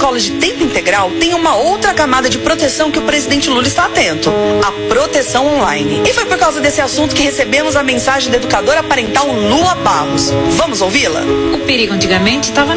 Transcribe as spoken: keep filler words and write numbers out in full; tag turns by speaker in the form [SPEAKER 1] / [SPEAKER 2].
[SPEAKER 1] escolas de tempo integral têm uma outra camada de proteção que o presidente Lula está atento: a proteção online. E foi por causa desse assunto que recebemos a mensagem da educadora parental Lua Barros. Vamos ouvi-la?
[SPEAKER 2] O perigo antigamente estava